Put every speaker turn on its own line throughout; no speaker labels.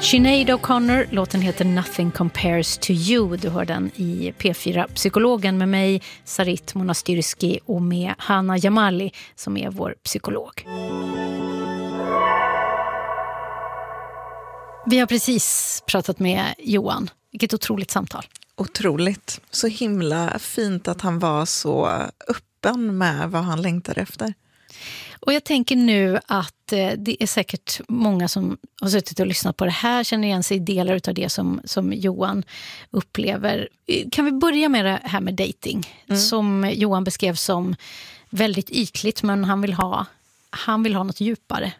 Sinead O'Connor, låten heter Nothing Compares to You. Du hör den i P4 Psykologen med mig, Sarit Monastyrski, och med Hanna Jamali som är vår psykolog. Vi har precis pratat med Johan. Vilket otroligt samtal.
Otroligt. Så himla fint att han var så öppen med vad han längtar efter.
Och jag tänker nu att det är säkert många som har suttit och lyssnat på det här, känner igen sig i delar av det som Johan upplever. Kan vi börja med det här med dating? Som Johan beskrev som väldigt ytligt, men han vill ha något djupare.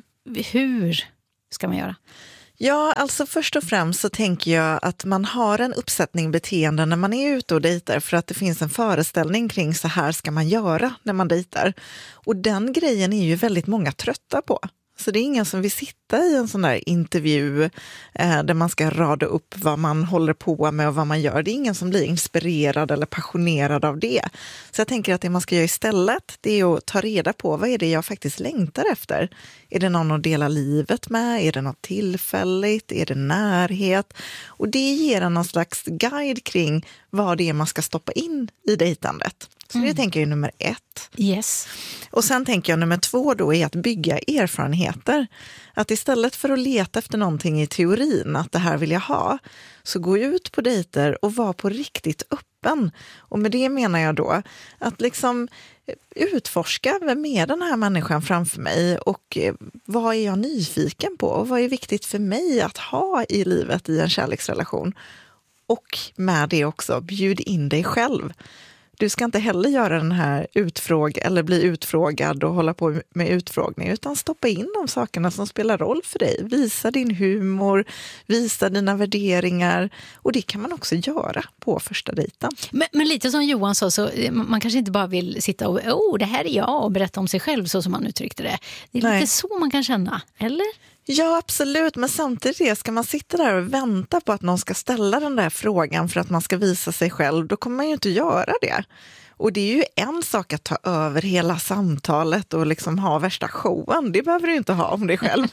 Hur ska man göra?
Ja, alltså först och främst så tänker jag att man har en uppsättning beteenden när man är ute och dejtar, för att det finns en föreställning kring så här ska man göra när man dejtar. Och den grejen är ju väldigt många trötta på. Så det är ingen som vill sitta i en sån där intervju där man ska rada upp vad man håller på med och vad man gör. Det är ingen som blir inspirerad eller passionerad av det. Så jag tänker att det man ska göra istället, det är att ta reda på vad är det jag faktiskt längtar efter. Är det någon att dela livet med? Är det något tillfälligt? Är det närhet? Och det ger en någon slags guide kring vad det är man ska stoppa in i dejtandet. Så det tänker jag är nummer 1.
Yes.
Och sen tänker jag nummer 2 då är att bygga erfarenheter. Att istället för att leta efter någonting i teorin, att det här vill jag ha, så gå ut på dejter och vara på riktigt öppen. Och med det menar jag då att liksom utforska vem är den här människan framför mig och vad är jag nyfiken på och vad är viktigt för mig att ha i livet i en kärleksrelation. Och med det också, bjud in dig själv. Du ska inte heller göra den här eller bli utfrågad och hålla på med utfrågning, utan stoppa in de sakerna som spelar roll för dig. Visa din humor, visa dina värderingar, och det kan man också göra på första dejten.
Men lite som Johan sa, så man kanske inte bara vill sitta och det här är jag och berätta om sig själv så som man uttryckte det. Det är lite så man kan känna, eller?
Ja, absolut. Men samtidigt ska man sitta där och vänta på att någon ska ställa den där frågan för att man ska visa sig själv, då kommer man ju inte göra det. Och det är ju en sak att ta över hela samtalet och liksom ha värsta showen. Det behöver du inte ha om dig själv.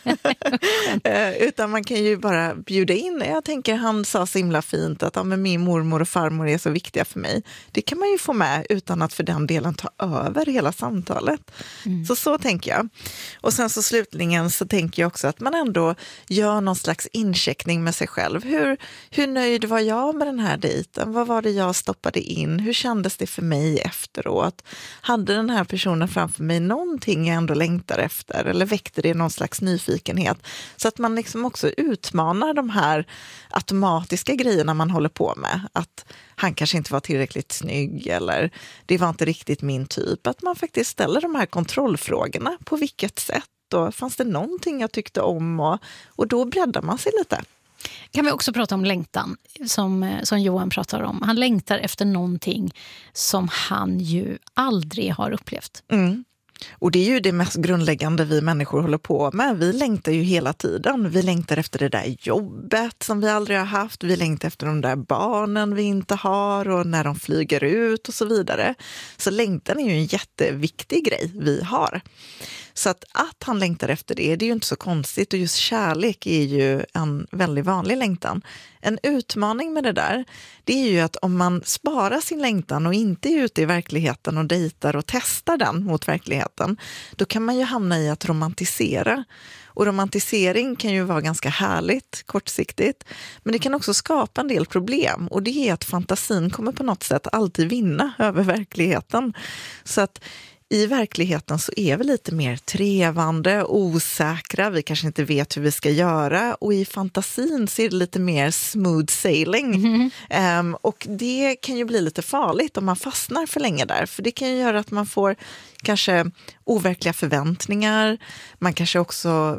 Utan man kan ju bara bjuda in. Jag tänker, han sa så himla fint att men min mormor och farmor är så viktiga för mig. Det kan man ju få med utan att för den delen ta över hela samtalet. Så tänker jag. Och sen så slutligen så tänker jag också att man ändå gör någon slags incheckning med sig själv. Hur nöjd var jag med den här dejten? Vad var det jag stoppade in? Hur kändes det för mig efteråt? Hade den här personen framför mig någonting jag ändå längtar efter, eller väckte det någon slags nyfikenhet? Så att man liksom också utmanar de här automatiska grejerna man håller på med. Att han kanske inte var tillräckligt snygg, eller det var inte riktigt min typ. Att man faktiskt ställer de här kontrollfrågorna. På vilket sätt? Och fanns det någonting jag tyckte om? Och då breddar man sig lite.
Kan vi också prata om längtan som Johan pratar om. Han längtar efter någonting som han ju aldrig har upplevt.
Och det är ju det mest grundläggande vi människor håller på med. Vi längtar ju hela tiden. Vi längtar efter det där jobbet som vi aldrig har haft. Vi längtar efter de där barnen vi inte har och när de flyger ut och så vidare. Så längtan är ju en jätteviktig grej vi har. Så att han längtar efter det är ju inte så konstigt, och just kärlek är ju en väldigt vanlig längtan. En utmaning med det där, det är ju att om man sparar sin längtan och inte är ute i verkligheten och dejtar och testar den mot verkligheten, då kan man ju hamna i att romantisera. Och romantisering kan ju vara ganska härligt, kortsiktigt, men det kan också skapa en del problem, och det är att fantasin kommer på något sätt alltid vinna över verkligheten. Så att i verkligheten så är vi lite mer trevande, osäkra, vi kanske inte vet hur vi ska göra, och i fantasin så är det lite mer smooth sailing. Och det kan ju bli lite farligt om man fastnar för länge där, för det kan ju göra att man får kanske overkliga förväntningar, man kanske också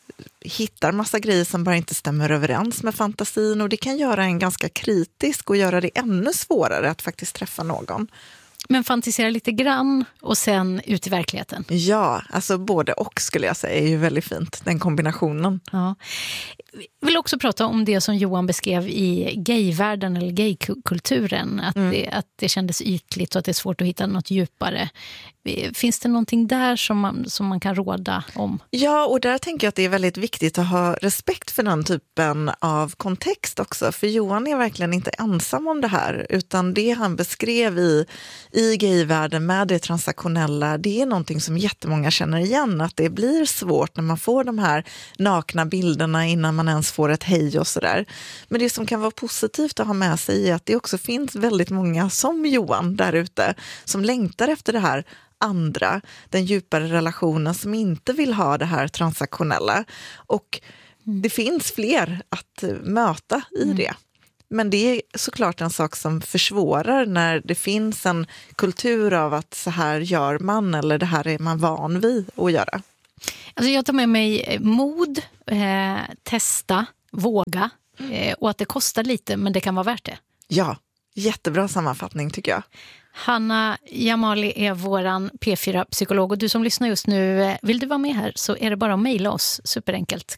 hittar massa grejer som bara inte stämmer överens med fantasin, och det kan göra en ganska kritisk och göra det ännu svårare att faktiskt träffa någon.
Men fantisera lite grann och sen ut i verkligheten.
Ja, alltså både och skulle jag säga är ju väldigt fint, den kombinationen.
Ja. vill också prata om det som Johan beskrev i gayvärlden eller gaykulturen. Att det kändes ytligt och att det är svårt att hitta något djupare. Finns det någonting där som man kan råda om? Ja,
och där tänker jag att det är väldigt viktigt att ha respekt för den typen av kontext också. För Johan är verkligen inte ensam om det här, utan det han beskrev i gayvärlden med det transaktionella, det är någonting som jättemånga känner igen. Att det blir svårt när man får de här nakna bilderna innan man ens får ett hej och sådär. Men det som kan vara positivt att ha med sig är att det också finns väldigt många som Johan där ute som längtar efter det här andra, den djupare relationen, som inte vill ha det här transaktionella. Och det finns fler att möta i det. Men det är såklart en sak som försvårar när det finns en kultur av att så här gör man, eller det här är man van vid att göra.
Alltså jag tar med mig mod, testa, våga och att det kostar lite, men det kan vara värt det.
Ja, jättebra sammanfattning tycker jag.
Hanna Jamali är våran P4-psykolog, och du som lyssnar just nu, vill du vara med här så är det bara att mejla oss, superenkelt.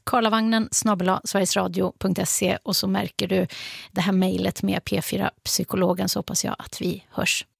karlavagnen@sverigesradio.se, och så märker du det här mejlet med P4-psykologen, så hoppas jag att vi hörs.